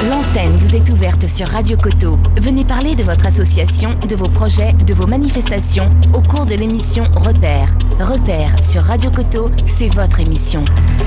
L'antenne vous est ouverte sur Radio Coteau. Venez parler de votre association, de vos projets, de vos manifestations au cours de l'émission Repères. Repères sur Radio Coteau, c'est votre émission.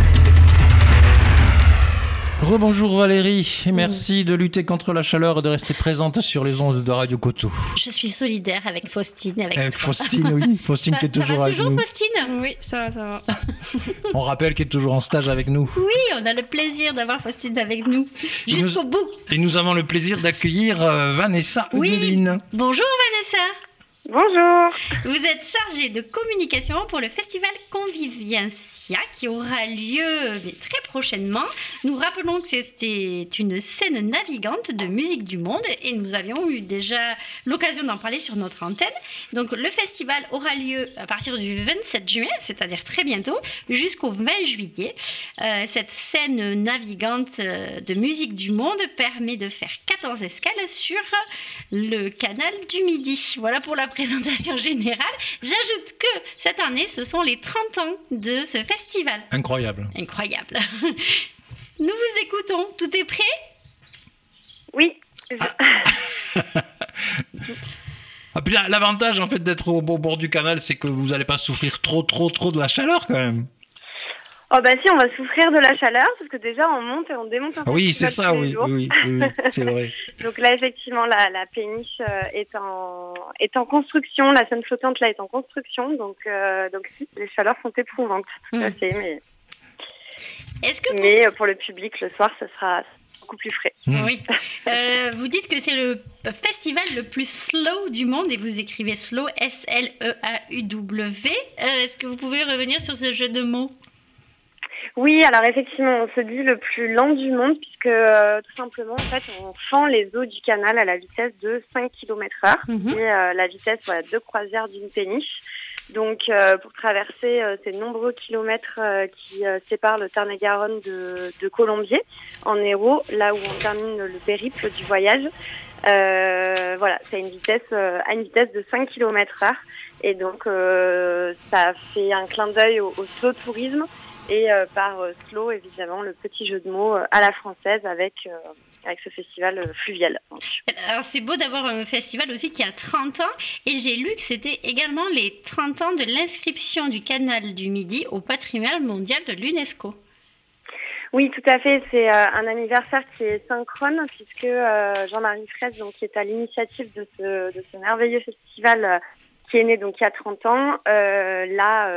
Rebonjour Valérie, merci de lutter contre la chaleur et de rester présente sur les ondes de Radio Coteau. Je suis solidaire avec Faustine. Avec Faustine, oui. Faustine qui est toujours avec nous. Ça va toujours, Faustine ? Oui, ça va. On rappelle qu'elle est toujours en stage avec nous. Oui, on a le plaisir d'avoir Faustine avec nous jusqu'au bout. Et nous avons le plaisir d'accueillir Vanessa Houdeline. Bonjour Vanessa. Bonjour. Vous êtes chargée de communication pour le festival Conviviencia qui aura lieu très prochainement. Nous rappelons que c'était une scène navigante de musique du monde et nous avions eu déjà l'occasion d'en parler sur notre antenne. Donc le festival aura lieu à partir du 27 juin, c'est-à-dire très bientôt, jusqu'au 20 juillet. Cette scène navigante de musique du monde permet de faire 14 escales sur le canal du Midi. Voilà pour la présentation générale. J'ajoute que cette année, ce sont les 30 ans de ce festival. Incroyable. Nous vous écoutons. Tout est prêt ? Oui. Puis l'avantage en fait d'être au bord du canal, c'est que vous n'allez pas souffrir trop de la chaleur quand même. Oh bah si, on va souffrir de la chaleur parce que déjà on monte et on démonte un peu. Oui, c'est ça, oui, c'est vrai. Donc là effectivement la péniche est en construction, la scène flottante là est en construction, donc si, les chaleurs sont éprouvantes. Mais pour le public le soir, ça sera beaucoup plus frais. Oui. Vous dites que c'est le festival le plus slow du monde et vous écrivez slow, S-L-E-A-U-W. Est-ce que vous pouvez revenir sur ce jeu de mots ? Oui, alors effectivement, on se dit le plus lent du monde puisque tout simplement, en fait, on fend les eaux du canal à la vitesse de 5 km/h, qui est la vitesse de croisière d'une péniche. Donc, pour traverser ces nombreux kilomètres qui séparent le Tarn-et-Garonne de Colombier, en Hérault, là où on termine le périple du voyage, c'est à une vitesse de 5 km/h. Et donc, ça fait un clin d'œil au slow tourisme. Et par slow, évidemment, le petit jeu de mots à la française avec ce festival fluvial. Alors, c'est beau d'avoir un festival aussi qui a 30 ans. Et j'ai lu que c'était également les 30 ans de l'inscription du canal du Midi au patrimoine mondial de l'UNESCO. Oui, tout à fait. C'est un anniversaire qui est synchrone puisque Jean-Marie Fraisse, donc, qui est à l'initiative de ce merveilleux festival qui est né donc il y a 30 ans, l'a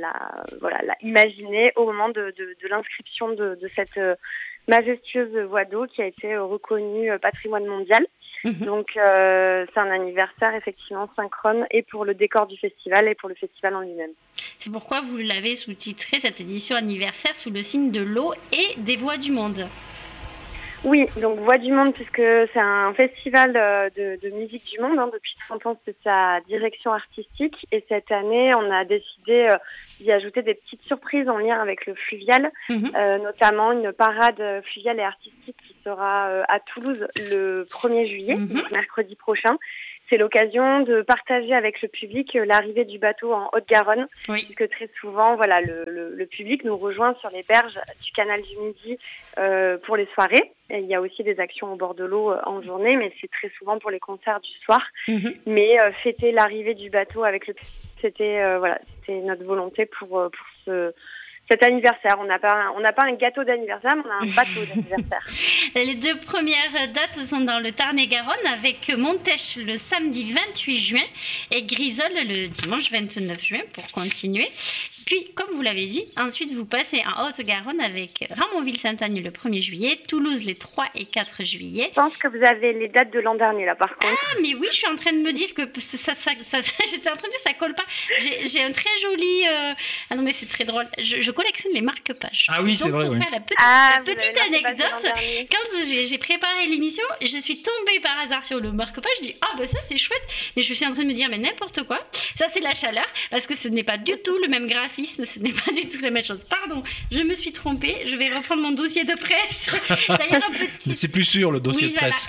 imaginé au moment de l'inscription de cette majestueuse voie d'eau qui a été reconnue patrimoine mondial. Donc c'est un anniversaire effectivement synchrone et pour le décor du festival et pour le festival en lui-même. C'est pourquoi vous l'avez sous-titré cette édition anniversaire sous le signe de l'eau et des voies du monde. Oui, donc Voix du Monde, puisque c'est un festival de musique du monde. Depuis 30 ans, c'est sa direction artistique. Et cette année, on a décidé d'y ajouter des petites surprises en lien avec le fluvial, notamment une parade fluviale et artistique qui sera à Toulouse le 1er juillet, donc mercredi prochain. C'est l'occasion de partager avec le public l'arrivée du bateau en Haute-Garonne, puisque très souvent, le public nous rejoint sur les berges du canal du Midi pour les soirées. Et il y a aussi des actions au bord de l'eau en journée, mais c'est très souvent pour les concerts du soir. Mais fêter l'arrivée du bateau avec le public, c'était notre volonté pour cet anniversaire. On n'a pas un gâteau d'anniversaire, mais on a un bateau d'anniversaire. Les 2 premières dates sont dans le Tarn-et-Garonne avec Montèche le samedi 28 juin et Grisol le dimanche 29 juin pour continuer. Puis, comme vous l'avez dit, ensuite vous passez en Haute-Garonne avec Ramonville-Saint-Agne le 1er juillet, Toulouse les 3 et 4 juillet. Je pense que vous avez les dates de l'an dernier là par contre. Ah mais oui, je suis en train de me dire que ça j'étais en train de dire ça colle pas. J'ai un très joli... Ah non mais c'est très drôle, je collectionne les marque-pages. Ah oui, c'est vrai, oui. Pour faire la petite anecdote, quand j'ai préparé l'émission, je suis tombée par hasard sur le marque-page, je dis « Ah bah ça c'est chouette !» Mais je suis en train de me dire « Mais n'importe quoi, ça c'est la chaleur, parce que ce n'est pas du tout le même graphisme, ce n'est pas du tout la même chose. » Pardon, je me suis trompée, je vais reprendre mon dossier de presse. D'ailleurs, un petit... C'est plus sûr le dossier de presse.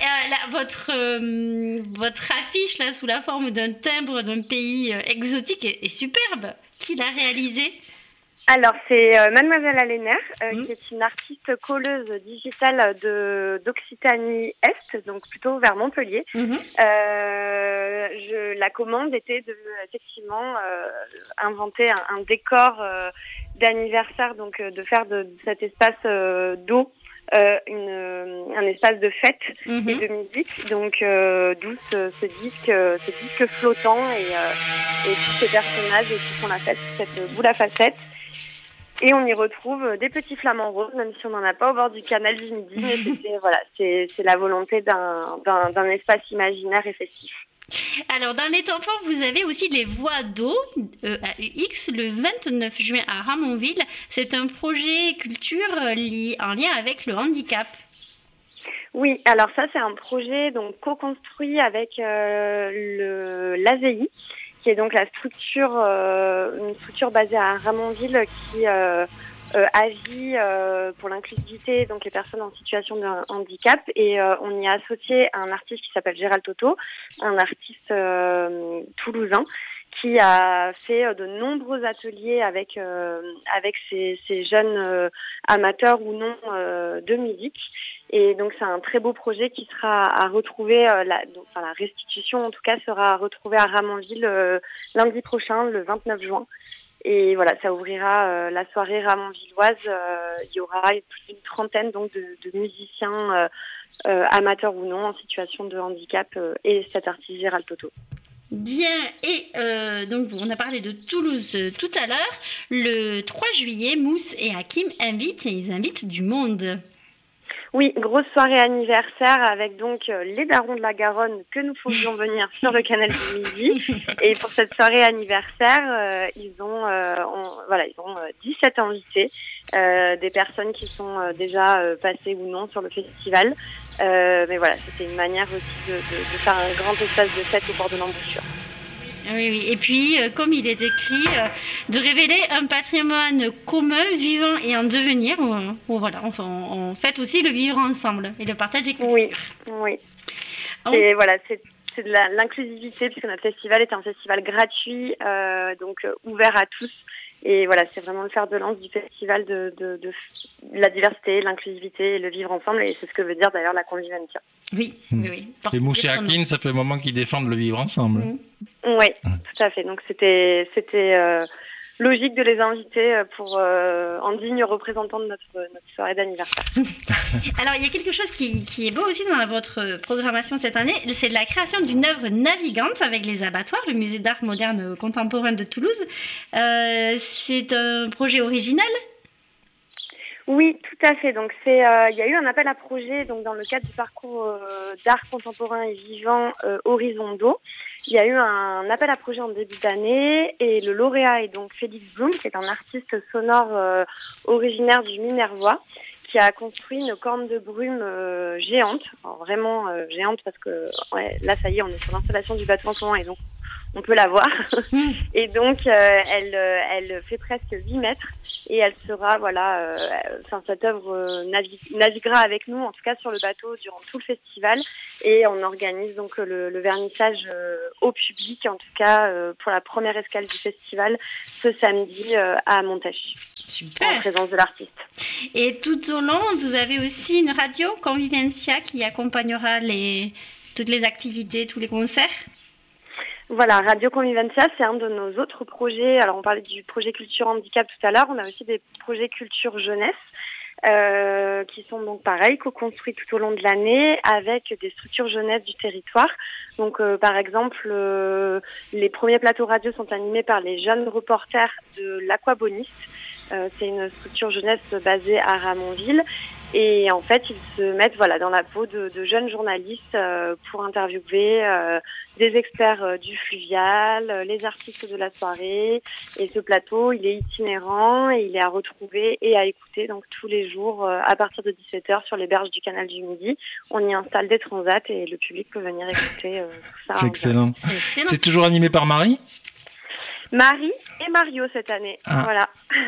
Votre affiche là, sous la forme d'un timbre d'un pays exotique est superbe. Qui l'a réalisé ? Alors, c'est Mademoiselle Aléner, qui est une artiste colleuse digitale d'Occitanie Est, donc plutôt vers Montpellier. La commande était de effectivement inventer un décor d'anniversaire, donc de faire de cet espace d'eau un espace de fête et de musique, donc d'où ce disque flottant et tous ces personnages qui font la fête, cette boule à facettes. Et on y retrouve des petits flamants roses, même si on n'en a pas au bord du canal du Midi, mais c'est la volonté d'un espace imaginaire et festif. Alors, dans les temps forts, vous avez aussi les Voix d'eau, AUX, le 29 juin à Ramonville. C'est un projet culture en lien avec le handicap. Oui, alors ça, c'est un projet donc co-construit avec l'AVI, qui est donc une structure basée à Ramonville qui agit pour l'inclusivité, donc les personnes en situation de handicap. Et on y a associé un artiste qui s'appelle Gérald Toto, un artiste toulousain, qui a fait de nombreux ateliers avec ces jeunes amateurs ou non de musique. Et donc c'est un très beau projet qui sera à retrouver, la restitution en tout cas sera à retrouver à Ramonville lundi prochain, le 29 juin. Et voilà, ça ouvrira la soirée ramonvilloise. Il y aura plus d'une trentaine donc de musiciens amateurs ou non en situation de handicap et cet artiste Gérald Toto. Bien, et donc on a parlé de Toulouse tout à l'heure. Le 3 juillet, Mousse et Hakim ils invitent du monde. Oui, grosse soirée anniversaire avec donc les Darons de la Garonne que nous faisions venir sur le canal du Midi. Et pour cette soirée anniversaire, ils ont 17 invités, des personnes qui sont déjà passées ou non sur le festival. Mais voilà, c'était une manière aussi de faire un grand espace de fête au bord de l'embouchure. Oui. Et puis, comme il est écrit, de révéler un patrimoine commun, vivant et en devenir. On fête aussi le vivre ensemble et le partage des cultures. Oui. Et voilà, c'est de l'inclusivité puisque notre festival est un festival gratuit, donc ouvert à tous. Et voilà, c'est vraiment le fer de lance du festival de la diversité, l'inclusivité et le vivre ensemble. Et c'est ce que veut dire d'ailleurs la Convivencia. Oui. Et Mousse et Hakim, ça fait un moment qu'ils défendent le vivre ensemble. Oui, tout à fait. Donc c'était logique de les inviter pour en digne représentant de notre soirée d'anniversaire. Alors, il y a quelque chose qui est beau aussi dans votre programmation cette année, c'est la création d'une œuvre navigante avec les abattoirs, le musée d'art moderne contemporain de Toulouse. C'est un projet original ? Oui, tout à fait. Donc il y a eu un appel à projet donc dans le cadre du parcours d'art contemporain et vivant Horizon d'eau. Il y a eu un appel à projet en début d'année et le lauréat est donc Félix Blum, qui est un artiste sonore originaire du Minervois, qui a construit une corne de brume géante, alors vraiment géante parce que là ça y est, on est sur l'installation du bateau en ce moment et donc on peut la voir. Et donc, elle fait presque 8 mètres et elle sera, cette œuvre naviguera avec nous, en tout cas sur le bateau, durant tout le festival. Et on organise donc le vernissage au public, en tout cas pour la première escale du festival, ce samedi à Montachi. Super. En présence de l'artiste. Et tout au long, vous avez aussi une radio, Convivencia, qui accompagnera toutes les activités, tous les concerts. Voilà, Radio Convivencia, c'est un de nos autres projets. Alors, on parlait du projet Culture Handicap tout à l'heure. On a aussi des projets Culture Jeunesse qui sont donc pareils, co-construits tout au long de l'année avec des structures jeunesse du territoire. Donc, par exemple, les premiers plateaux radio sont animés par les jeunes reporters de l'Aquaboniste. C'est une structure jeunesse basée à Ramonville. Et en fait, ils se mettent dans la peau de jeunes journalistes pour interviewer des experts du fluvial, les artistes de la soirée. Et ce plateau, il est itinérant et il est à retrouver et à écouter donc tous les jours à partir de 17h sur les berges du canal du Midi. On y installe des transats et le public peut venir écouter tout ça. C'est excellent. C'est toujours animé par Marie ? Marie et Mario cette année. Voilà.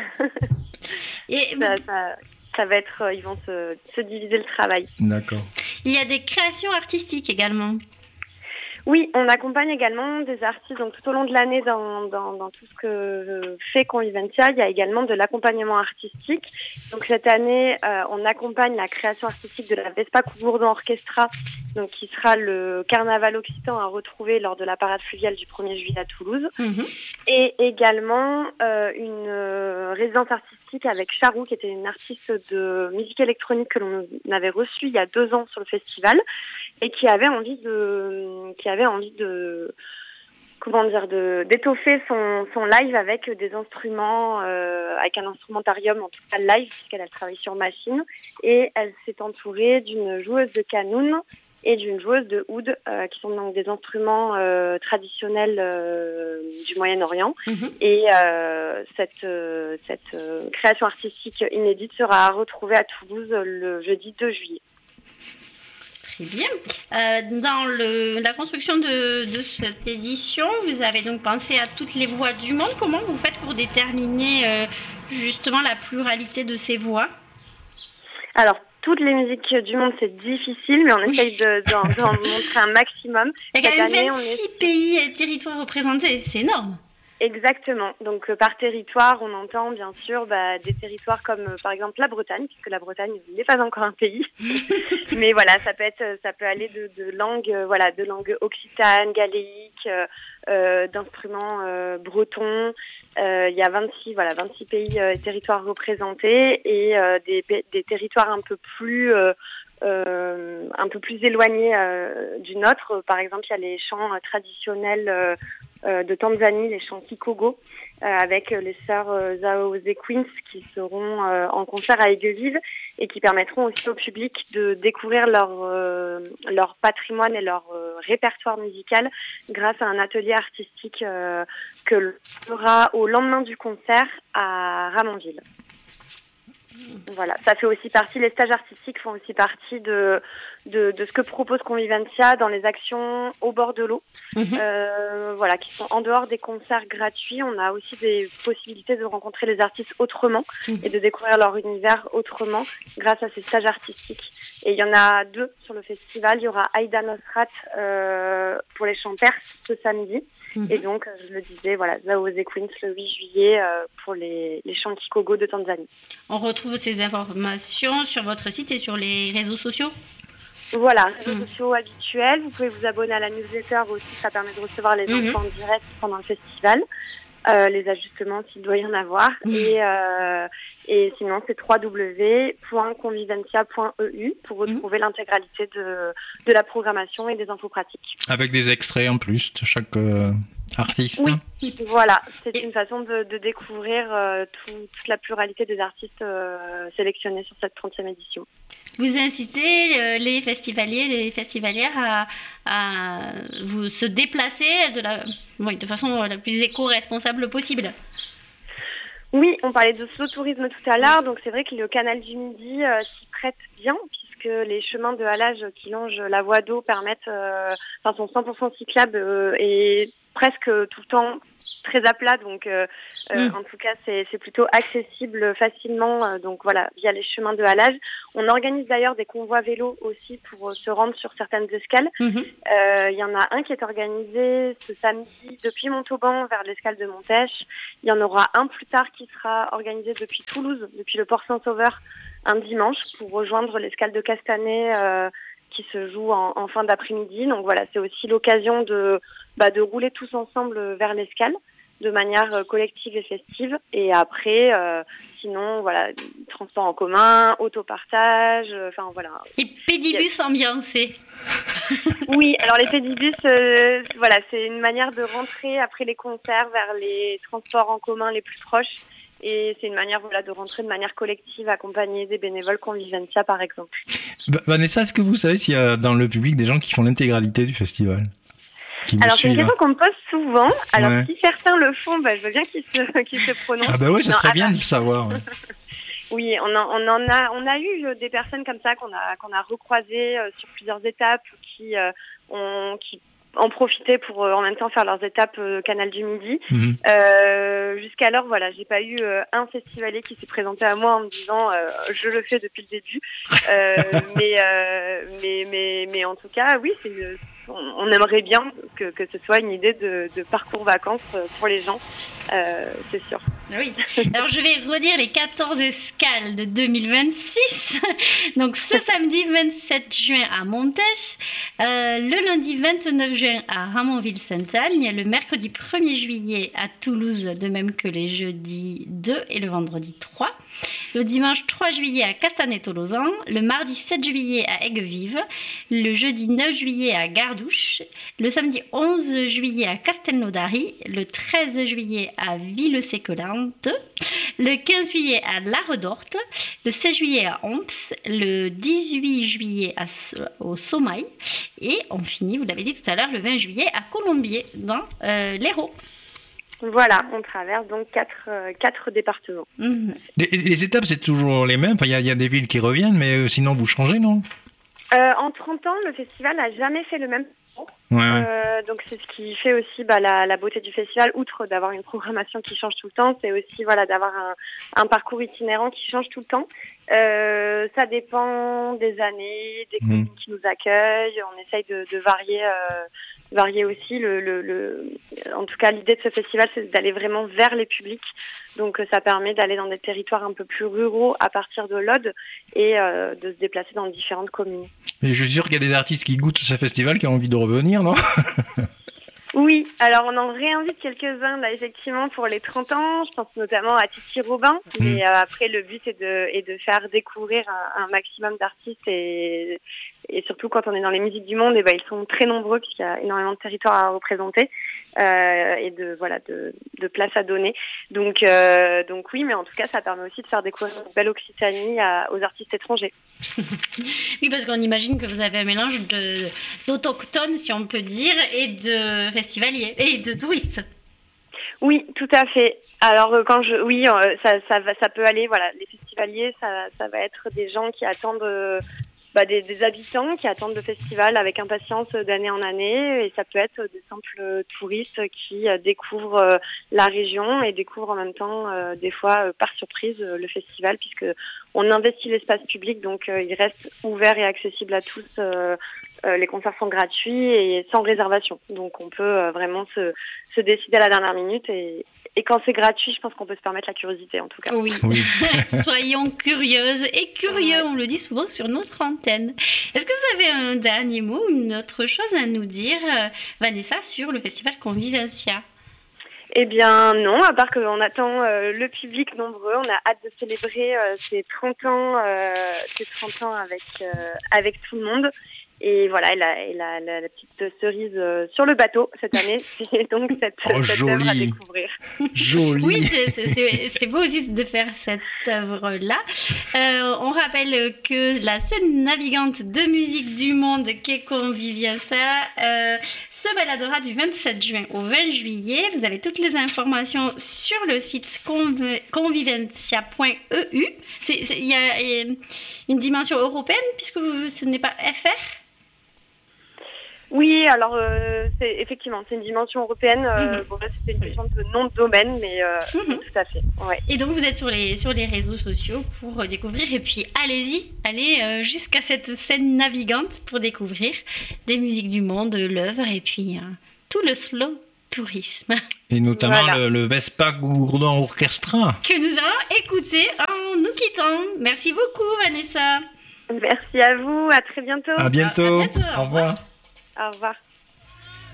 Et ça va être, ils vont se diviser le travail. D'accord. Il y a des créations artistiques également. Oui, on accompagne également des artistes donc tout au long de l'année dans tout ce que fait Convivencia. Il y a également de l'accompagnement artistique. Donc cette année, on accompagne la création artistique de la Vespa Cougourdon Orchestra, donc qui sera le carnaval occitan à retrouver lors de la parade fluviale du 1er juillet à Toulouse. Et également une résidence artistique avec Charou, qui était une artiste de musique électronique que l'on avait reçue il y a 2 ans sur le festival et qui avait envie de d'étoffer son live avec des instruments, avec un instrumentarium en tout cas live, puisqu'elle travaille sur machine, et elle s'est entourée d'une joueuse de qanun et d'une joueuse de oud, qui sont donc des instruments traditionnels du Moyen-Orient. Et cette création artistique inédite sera retrouvée à Toulouse le jeudi 2 juillet. Très bien. Dans la construction de cette édition, vous avez donc pensé à toutes les voix du monde. Comment vous faites pour déterminer justement la pluralité de ces voix ? Alors, toutes les musiques du monde, c'est difficile, mais on essaye d'en montrer un maximum. Il y a quand même 26 pays et territoires représentés, c'est énorme. Exactement. Donc par territoire, on entend bien sûr des territoires comme par exemple la Bretagne, puisque la Bretagne n'est pas encore un pays. Mais voilà, ça peut aller de langues occitanes, galéiques, d'instruments bretons. Il y a 26 pays et territoires représentés et des territoires un peu plus éloignés du nôtre. Par exemple, il y a les chants traditionnels de Tanzanie, les chants Kikogo, avec les sœurs Zao Zequins qui seront en concert à Aiguevive et qui permettront aussi au public de découvrir leur patrimoine et leur répertoire musical grâce à un atelier artistique que l'on fera au lendemain du concert à Ramonville. Voilà, ça fait aussi partie, les stages artistiques font aussi partie de ce que propose Convivencia dans les actions au bord de l'eau, qui sont en dehors des concerts gratuits. On a aussi des possibilités de rencontrer les artistes autrement et de découvrir leur univers autrement grâce à ces stages artistiques. Et il y en a 2 sur le festival. Il y aura Aïda Nosrat pour les chants perses ce samedi. Et donc, je le disais, Zao Zequins le 8 juillet pour les chants Kikogo de Tanzanie. On retrouve ces informations sur votre site et sur les réseaux sociaux ? Voilà, réseaux sociaux habituels. Vous pouvez vous abonner à la newsletter aussi, ça permet de recevoir les infos en direct pendant le festival. Les ajustements s'il doit y en avoir. Et sinon, c'est www.convivencia.eu pour retrouver l'intégralité de la programmation et des infos pratiques. Avec des extraits en plus de chaque artiste. Oui, voilà. C'est une façon de découvrir toute la pluralité des artistes sélectionnés sur cette 30e édition. Vous incitez les festivaliers, les festivalières à vous se déplacer de façon la plus éco-responsable possible. Oui, on parlait de slow tourisme tout à l'heure, donc c'est vrai que le canal du Midi s'y prête bien, puisque les chemins de halage qui longent la voie d'eau sont 100% cyclables et presque tout le temps très à plat, donc en tout cas c'est plutôt accessible facilement, via les chemins de halage. On organise d'ailleurs des convois vélos aussi pour se rendre sur certaines escales. Il y en a un qui est organisé ce samedi depuis Montauban vers l'escale de Montèche. Il y en aura un plus tard qui sera organisé depuis Toulouse, depuis le port Saint-Sauveur, un dimanche pour rejoindre l'escale de Castanet qui se joue en fin d'après-midi. Donc voilà, c'est aussi l'occasion de rouler tous ensemble vers l'escale de manière collective et festive. Et après, sinon, transport en commun, autopartage, Et pédibus ambiancés. Oui, alors les pédibus, c'est une manière de rentrer après les concerts vers les transports en commun les plus proches. Et c'est une manière de rentrer de manière collective, accompagnée des bénévoles Convivencia, par exemple. Vanessa, est-ce que vous savez s'il y a dans le public des gens qui font l'intégralité du festival ? Alors, c'est une question qu'on me pose souvent. Alors, si certains le font, je veux bien qu'ils se prononcent. Ah ça serait bien de le savoir. Ouais. Oui, on a eu des personnes comme ça qu'on a recroisées sur plusieurs étapes, qui en profiter pour en même temps faire leurs étapes Canal du Midi. Jusqu'alors, j'ai pas eu un festivalier qui s'est présenté à moi en me disant je le fais depuis le début. Mais en tout cas, oui, on aimerait bien que ce soit une idée de parcours vacances pour les gens, c'est sûr. Oui. Alors je vais redire les 14 escales de 2026. Donc ce samedi 27 juin à Montèche, le lundi 29 juin à Ramonville-Sainte-Agne, le mercredi 1er juillet à Toulouse, de même que les jeudis 2 et le vendredi 3. Le dimanche 3 juillet à Castanet-Tolosan, le mardi 7 juillet à Aigues-Vives, le jeudi 9 juillet à Gardouche, le samedi 11 juillet à Castelnaudary, le 13 juillet à Villesséquelande, le 15 juillet à La Redorte, le 16 juillet à Omps, le 18 juillet au Sommail et on finit, vous l'avez dit tout à l'heure, le 20 juillet à Colombier dans l'Hérault. Voilà, on traverse donc quatre départements. Mmh. Les étapes, c'est toujours les mêmes. Enfin, il y a des villes qui reviennent, mais sinon, vous changez, non ? En 30 ans, le festival n'a jamais fait le même parcours. Ouais. Donc c'est ce qui fait aussi la beauté du festival, outre d'avoir une programmation qui change tout le temps, c'est aussi d'avoir un parcours itinérant qui change tout le temps. Ça dépend des années, des communes qui nous accueillent. On essaye de varier aussi. En tout cas, l'idée de ce festival, c'est d'aller vraiment vers les publics. Donc, ça permet d'aller dans des territoires un peu plus ruraux à partir de l'Aude et de se déplacer dans différentes communes. Et je suis sûr qu'il y a des artistes qui goûtent ce festival qui ont envie de revenir, non ? Oui, alors on en réinvite quelques-uns là effectivement pour les 30 ans, je pense notamment à Titi Robin, mais après le but est de faire découvrir un maximum d'artistes et surtout quand on est dans les musiques du monde, ils sont très nombreux puisqu'il y a énormément de territoires à représenter et de place à donner. Donc oui, mais en tout cas ça permet aussi de faire découvrir une belle Occitanie aux artistes étrangers. Oui, parce qu'on imagine que vous avez un mélange d'autochtones, si on peut dire, et de festivaliers et de touristes. Oui, tout à fait. Alors ça peut aller. Voilà, les festivaliers, ça va être des gens qui attendent. Des habitants qui attendent le festival avec impatience d'année en année, et ça peut être des simples touristes qui découvrent la région et découvrent en même temps des fois par surprise le festival, puisque on investit l'espace public, donc il reste ouvert et accessible à tous. Les concerts sont gratuits et sans réservation, donc on peut vraiment se décider à la dernière minute et quand c'est gratuit, je pense qu'on peut se permettre la curiosité, en tout cas. Oui. Soyons curieuses et curieux, on le dit souvent sur notre antenne. Est-ce que vous avez un dernier mot ou une autre chose à nous dire, Vanessa, sur le festival Convivencia ? Eh bien non, à part qu'on attend le public nombreux, on a hâte de célébrer ces 30 ans avec tout le monde. Et voilà, la petite cerise sur le bateau cette année, c'est donc cette œuvre à découvrir. Joli. Oui, c'est beau aussi de faire cette œuvre-là. On rappelle que la scène navigante de musique du monde qu'est Convivencia se baladera du 27 juin au 20 juillet. Vous avez toutes les informations sur le site convivencia.eu. Il y a une dimension européenne puisque ce n'est pas FR. Oui, alors c'est une dimension européenne. Bon là c'était une question de nom de domaine, mais tout à fait. Ouais. Et donc vous êtes sur les réseaux sociaux pour découvrir, et puis allez jusqu'à cette scène navigante pour découvrir des musiques du monde, l'œuvre et puis tout le slow tourisme. Et notamment le Vespa Gourdon Orchestra que nous allons écouter en nous quittant. Merci beaucoup Vanessa. Merci à vous, à très bientôt. À bientôt. À bientôt. Au revoir. Au revoir.